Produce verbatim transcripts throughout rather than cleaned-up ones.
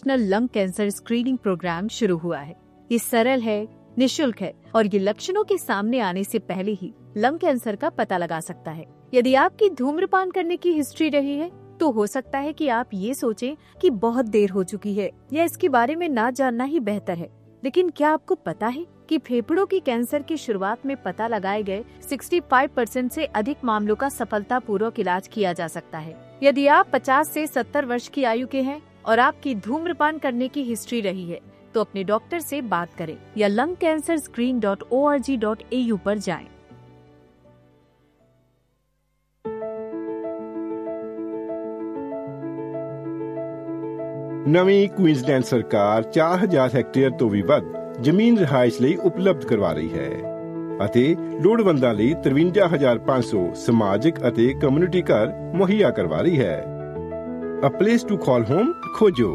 National lung cancer screening programme शुरू हुआ है। ये सरल है, निशुल्क है और ये लक्षणों के सामने आने से पहले ही लंग कैंसर का पता लगा सकता है। यदि आपकी धूम्रपान करने की हिस्ट्री रही है तो हो सकता है कि आप ये सोचें कि बहुत देर हो चुकी है या इसके बारे में ना जानना ही बेहतर है। लेकिन क्या आपको पता है कि फेफड़ों की कैंसर की शुरुआत में पता लगाए गए पैंसठ परसेंट से अधिक मामलों का सफलतापूर्वक इलाज किया जा सकता है। यदि आप पचास से सत्तर वर्ष की आयु के हैं और आपकी धूम्रपान करने की हिस्ट्री रही है तो अपने डॉक्टर से बात करें या lung cancer screen dot O R G dot A you पर जाएं। ਨਵੀਂ ਕੁਈਨਜ਼ਲੈਂਡ ਸਰਕਾਰ ਚਾਰ ਹਜ਼ਾਰ ਹੈਕਟੇਅਰ ਤੋਂ ਵੀ ਵੱਧ ਜ਼ਮੀਨ ਰਿਹਾਇਸ਼ ਲਈ ਉਪਲਬਧ ਕਰਵਾ ਰਹੀ ਹੈ ਅਤੇ ਲੋੜਵੰਦਾਂ ਲਈ ਤਰਵੰਜਾ ਹਜ਼ਾਰ ਪੰਜ ਸੌ ਸਮਾਜਿਕ ਅਤੇ ਕਮਿਊਨਿਟੀ ਘਰ ਮੁਹੱਈਆ ਕਰਵਾ ਰਹੀ ਹੈ। ਅ ਪਲੇਸ ਟੂ ਕਾਲ ਹੋਮ ਖੋਜੋ।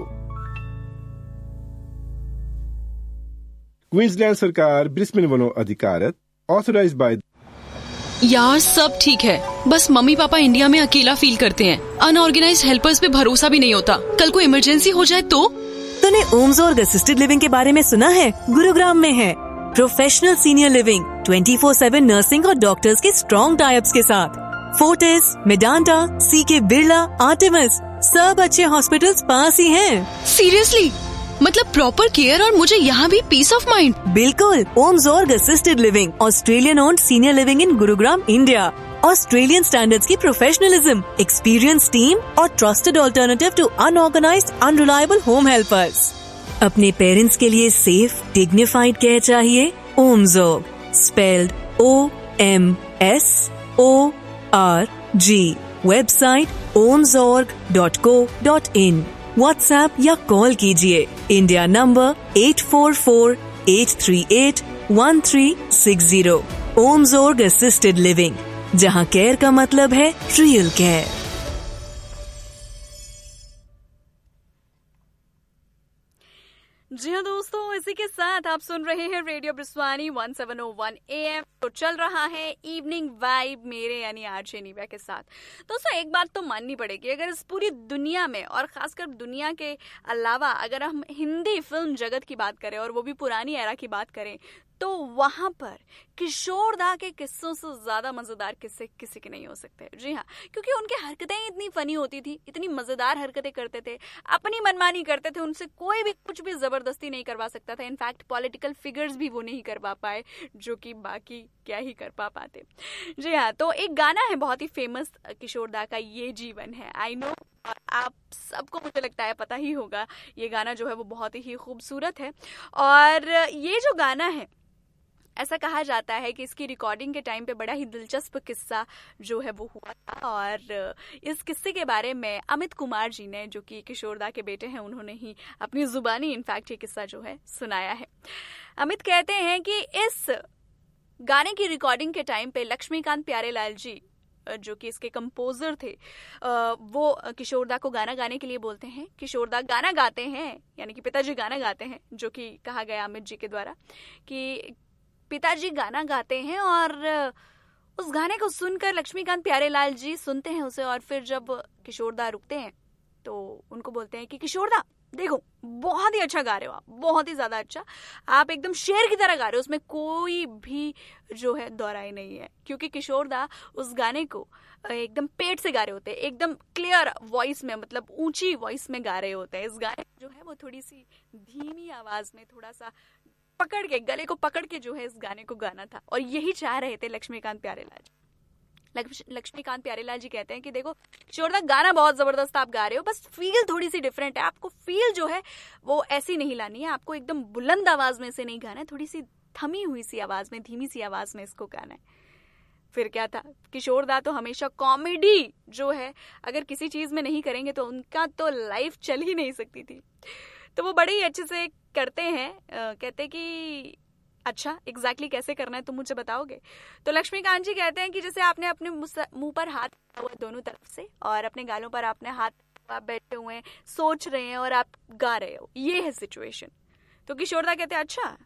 क्वींसलैंड सरकार ब्रिस्बेन वालों अधिकारत ऑथराइज्ड बाय। यार सब ठीक है, बस मम्मी पापा इंडिया में अकेला फील करते हैं। अनऑर्गेनाइज्ड हेल्पर्स पे भरोसा भी नहीं होता। कल को इमरजेंसी हो जाए तो? तूने ओम्सोर्ग असिस्टेड लिविंग के बारे में सुना है? गुरुग्राम में है professional senior living, twenty four seven nursing और डॉक्टर्स के स्ट्रॉन्ग टाइप्स के साथ। फोर्टिस, मेडांटा, सी के बिरला, आर्टेमिस, सब अच्छे हॉस्पिटल्स पास ही हैं। सीरियसली? मतलब प्रॉपर केयर और मुझे यहाँ भी पीस ऑफ माइंड। बिल्कुल। ओम्सोर्ग assisted living, Australian owned senior living in Gurugram, India. Australian standards की प्रोफेशनलिज्म, एक्सपीरियंस टीम और trusted alternative to unorganised unreliable home helpers. अपने पेरेंट्स के लिए सेफ डिग्निफाइड केयर चाहिए? ओम्सोर्ग, spelled O M S O R G. Website ओम्सोर्ग dot co dot in. WhatsApp या call कीजिए India number eight four four eight three eight one three six zero. ओम्सोर्ग assisted living, जहां care का मतलब है real care. जी हाँ दोस्तों, इसी के साथ आप सुन रहे हैं radio ब्रिस्वानी one seven O one A M. तो चल रहा है इवनिंग वाइब मेरे यानी आरजे नीवा के साथ। दोस्तों एक बात तो माननी पड़ेगी, अगर इस पूरी दुनिया में और खासकर दुनिया के अलावा अगर हम हिंदी फिल्म जगत की बात करें और वो भी पुरानी एरा की बात करें तो वहां पर किशोर दा के किस्सों से ज्यादा मजेदार किस्से किसी के नहीं हो सकते। जी हाँ, क्योंकि उनकी हरकतें इतनी फनी होती थी, इतनी मजेदार हरकतें करते थे, अपनी मनमानी करते थे, उनसे कोई भी कुछ भी जबरदस्ती नहीं करवा सकता था। इनफैक्ट पॉलिटिकल फिगर्स भी वो नहीं करवा पाए, जो कि बाकी क्या ही कर पा पाते। जी हाँ, तो एक गाना है बहुत ही फेमस किशोर दा का, ये जीवन है। आई नो और आप सबको मुझे लगता है पता ही होगा, ये गाना जो है वो बहुत ही खूबसूरत है। और ये जो गाना है, ऐसा कहा जाता है कि इसकी रिकॉर्डिंग के टाइम पे बड़ा ही दिलचस्प किस्सा जो है वो हुआ था। और इस किस्से के बारे में अमित कुमार जी ने, जो कि किशोर दा के बेटे हैं, उन्होंने ही अपनी जुबानी इनफैक्ट ये किस्सा जो है सुनाया है। अमित कहते हैं कि इस गाने की रिकॉर्डिंग के टाइम पे लक्ष्मीकांत प्यारेलाल जी, जो कि इसके कंपोजर थे, वो किशोर दा को गाना गाने के लिए बोलते हैं। किशोर दा गाना गाते हैं, यानी कि पिताजी गाना गाते हैं, जो कि कहा गया अमित जी के द्वारा कि पिताजी गाना गाते हैं और उस गाने को सुनकर लक्ष्मीकांत प्यारेलाल जी सुनते हैं उसे, और फिर जब किशोर दा रुकते हैं तो उनको बोलते हैं कि किशोर दा देखो, बहुत ही अच्छा गा रहे हो आप, बहुत ही ज्यादा अच्छा, आप एकदम शेर की तरह गा रहे हो, उसमें कोई भी जो है दोहराई नहीं है। क्योंकि किशोर दा उस गाने को एकदम पेट से गा रहे होते हैं, एकदम क्लियर वॉइस में, मतलब ऊंची वॉइस में गा रहे होते हैं। इस गाने जो है वो थोड़ी सी धीमी आवाज में, थोड़ा सा पकड़ के, गले को पकड़ के जो है इस गाने को गाना था, और यही चाह रहे थे लक्ष्मीकांत प्यारेलाल जी। लक्ष्मीकांत प्यारेलाल जी कहते हैं कि देखो किशोर दा, गाना बहुत जबरदस्त आप गा रहे हो, बस फील थोड़ी सी डिफरेंट है, आपको फील जो है वो ऐसी नहीं लानी है, आपको एकदम बुलंद आवाज में से नहीं गाना है, थोड़ी सी थमी हुई सी आवाज में, धीमी सी आवाज में इसको गाना है। फिर क्या था, किशोर दा तो हमेशा कॉमेडी जो है, अगर किसी चीज में नहीं करेंगे तो उनका तो लाइफ चल ही नहीं सकती थी। तो वो बड़े ही अच्छे से करते हैं। आ, कहते कि अच्छा एग्जैक्टली कैसे करना है तुम मुझे बताओगे? तो लक्ष्मीकांत जी कहते हैं कि जैसे आपने अपने मुंह पर हाथ रखा हुआ दोनों तरफ से, और अपने गालों पर आपने हाथ, आप बैठे हुए हैं, सोच रहे हैं और आप गा रहे हो, ये है सिचुएशन। तो किशोर दा कहते हैं अच्छा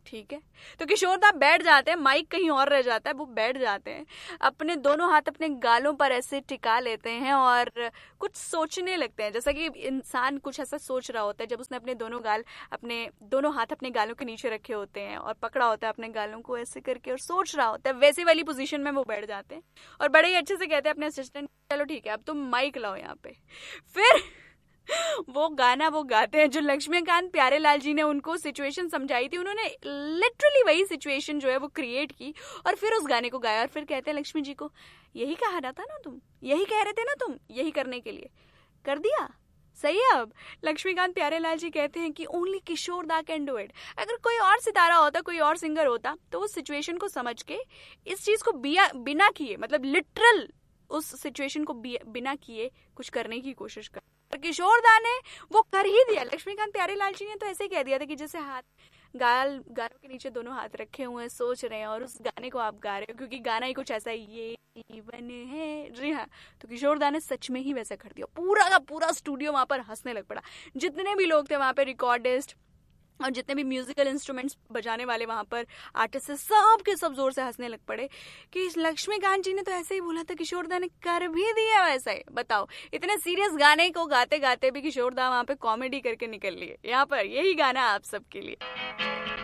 ठीक है, तो किशोरदा बैठ जाते हैं, माइक कहीं और रह जाता है, वो बैठ जाते हैं, अपने दोनों हाथ अपने गालों पर ऐसे टिका लेते हैं और कुछ सोचने लगते हैं, जैसा कि इंसान कुछ ऐसा सोच रहा होता है जब उसने अपने दोनों गाल अपने दोनों हाथ अपने गालों के नीचे रखे होते हैं और पकड़ा होता है अपने गालों को ऐसे करके और सोच रहा होता है, वैसी वाली पोजीशन में वो बैठ जाते हैं और बड़े ही अच्छे से कहते हैं अपने असिस्टेंट, चलो ठीक है अब तुम माइक लाओ यहाँ पे। फिर वो गाना वो गाते हैं जो लक्ष्मीकांत प्यारेलाल जी ने उनको सिचुएशन समझाई थी, उन्होंने लिटरली वही सिचुएशन जो है वो क्रिएट की और फिर उस गाने को गाया और फिर कहते हैं लक्ष्मी जी को, यही कहा था ना तुम, यही कह रहे थे ना तुम, यही करने के लिए कर दिया, सही है। अब लक्ष्मीकांत प्यारेलाल जी कहते हैं कि only Kishoreda can do it. अगर कोई और सितारा होता, कोई और सिंगर होता तो उस सिचुएशन को समझ के इस चीज को बिना किए, मतलब लिटरल उस सिचुएशन को बिना किए कुछ करने की कोशिश कर, पर किशोरदा ने वो कर ही दिया। लक्ष्मीकांत प्यारेलाल जी ने तो ऐसे ही कह दिया था कि जैसे हाथ गाल गालों के नीचे दोनों हाथ रखे हुए हैं, सोच रहे हैं और उस गाने को आप गा रहे हो क्योंकि गाना ही कुछ ऐसा ये जीवन है, जी हाँ। तो किशोरदा ने सच में ही वैसा कर दिया, पूरा का पूरा स्टूडियो वहां पर हंसने लग पड़ा। जितने भी लोग थे वहां पे, रिकॉर्डिस्ट और जितने भी म्यूजिकल इंस्ट्रूमेंट्स बजाने वाले वहां पर आर्टिस्ट, सब के सब जोर से हंसने लग पड़े कि लक्ष्मीकांत जी ने तो ऐसे ही बोला था, किशोरदा ने कर भी दिया वैसा ही। बताओ, इतने सीरियस गाने को गाते गाते भी किशोरदा वहां पे कॉमेडी करके निकल लिए। यहाँ पर यही गाना आप सबके लिए।